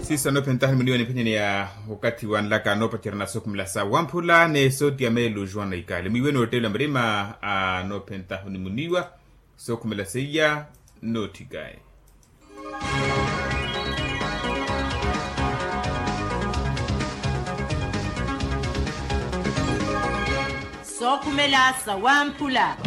Sisa no pentahal milioni penye ya wakati wa nlaka no patirna sokumla sa wampula ne soti ya melu juana ikale. Miweno hotela mrima no pentahal ni muniwa sokumla seya no tigae. Sokumela sa wampula.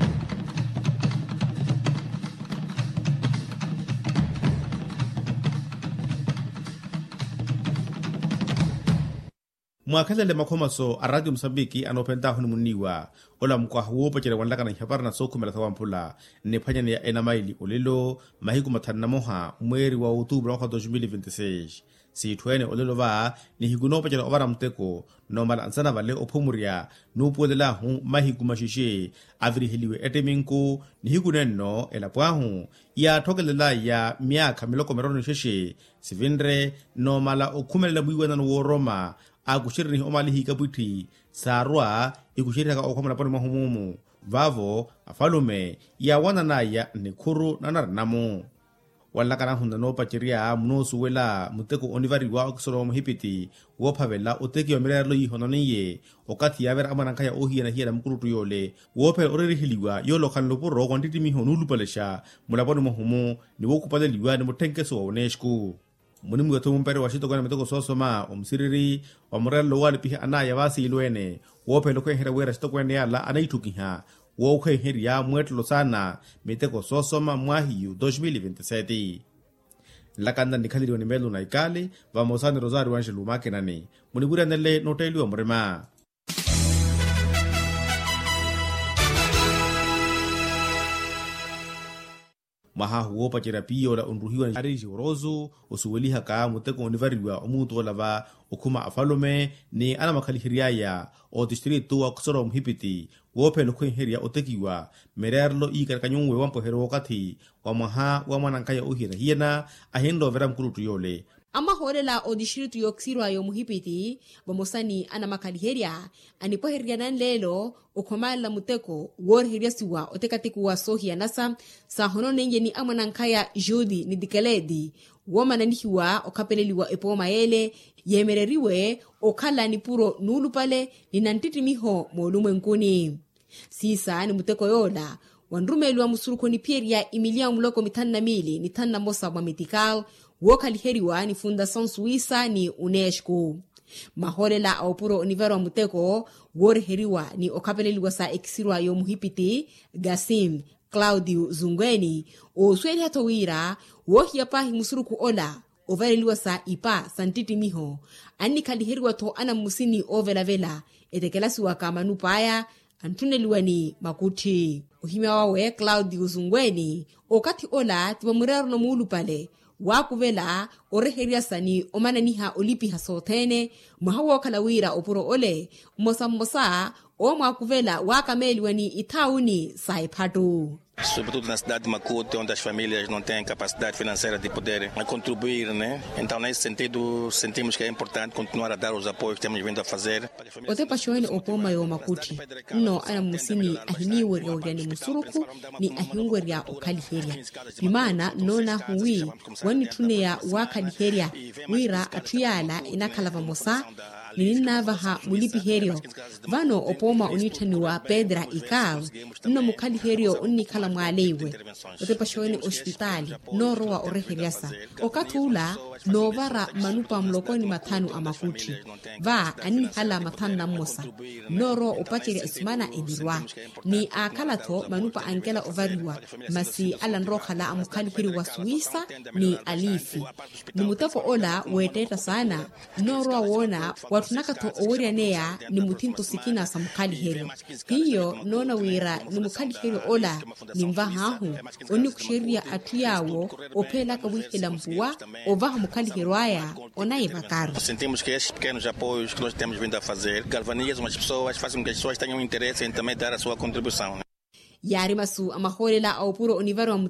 Mwakhalele makhomaso a Radio Msambiki anopenta huni muniwa ola mkwa huo pachele wanlaka na nhapara na sokumela sa wampula ne phanyane ya ena maili olelo mahiku mathani na moha mweri wa outubro mwaka 2026 siithuene olelo ba ni higuno pachele ovara mteko nomala ansana vale ophumuria nupuelela hu mahiku mashishe avirihiliwe eteminku ni higunenno elapwahu ya thokelela ya miaka miloko merono sheshe sivindre nomala okhumelela buiwena no Roma akushirini omalihi kaputi sarwa ikushirika okhomela pano mahumumu vavo afalume ya wananaya nikhuru nanarinamu walakana hunda no pachiria munosu wela muteko onivariwa okusoro muhipiti wophavela utekiwa miralo yihononiye okati yavera amanankaya ohiya na hiya na mkurutu yole wophela orerihiliwa yolo khanlopuro kwantitimiho nulupalesha mulapano mahumu ni wokupaleliwa ni mutenkeso wa UNESCO munimu wetu mpere wa shito kwa metoko sosoma omsiriri wa murelo wali piha anaya wasi ilwene wopelo kwenhera wera shito kwa neala anaitukiha wokwenheri ya mwetlo sana metoko sosoma mwahiyu 2027 lakanda nikhaliliwa ni melu na ikale vamosani Rosario Angelo Makenani munibura nele noteli wa mrema maha huo pachira piyo la unruhiwa ni ariji urozu usuweliha kaa muteko onivariwa omutu olava okuma afalume ni ana makhalihiriaya o distritu wa kusoro mhipiti wope nukwenheria otekiwa mererlo ikarikanyungwe wampohero wakati wa maha wa mwanankaya uhira hiena ahendo vera mkurutu yole ama holela o distritu yoksirwa yo muhipiti bomosani ana makaliheria anipoheria nan lelo okhomala muteko worheria siwa otekatikuwa sohia nasa sa hono nenge ni amanankaya Judy ni dikeledi womananihiwa okapeleliwa epoma yele yemereriwe okhala ni puro nulupale ni nantitimiho molumwenkuni sisa ni muteko yola wanrumelwa musuruko ni pieria imilia muloko mitanna mili ni tanna mosa mwa medical wokaliheriwa ni Fundação Suíça ni UNESCO maholela aupuro onivero muteko worheriwa ni okapeleliwa sa ekisirwa yo muhipiti Gasim Claudio Zungweni osweli hatowira wohia pahi musuruku ola overeliwa sa ipa santiti miho ani kaliheriwa to ana musini ovelavela etekelasiwa kamanupaya antuneliwa ni makuti uhime wawe Claudio Zungweni okati ola tibamuraro no muulupale wakuvela oreheria sani omananiha olipi hasotene mwahawo kalawira opuro ole mosa o mwakuvela wakameliwa ni itauni saipatu sobretudo na cidade de Macuto, onde as famílias não têm capacidade financeira de poder contribuir, né? Então, nesse sentido, sentimos que é importante continuar a dar os apoios que temos vindo a fazer. Ote pashoene opoma yo Makuti, no ana musini ahiniwe ya ni musuruku ni ahingwe ya okaliheria. Bimana nona huwi wani tune ya wakaliheria wira atuyala inakalava mosa nininavaha mulipi herio vano opoma unitaniwa Pedra Ikaw nno mukali herio unikala mwalewe otepashoeni hospitali norowa oreheriasa okatula novara manupa mlokoni matanu amakuti va anini hala matanu na mosa noro opachiri ismana enirwa ni akalato manupa angela ovariwa masi alanrokhala amukali hiri wa Suisa ni alifi ni muteko ola weteta sana noro wona watunakato owerianea ni mutinto sikina sa mukali herio hiyo nona wira ni mukali herio ola ni mvahahu oni kusheria atuyawo opela kawihela mpuwa ovaha mukali heroaya onai vakaro. Sentimos que esses pequenos apoios que nós temos vindo a fazer galvanizam as pessoas, fazem com que as pessoas tenham interesse em também dar a sua contribuição. Yari masu amaholela au puro onivaro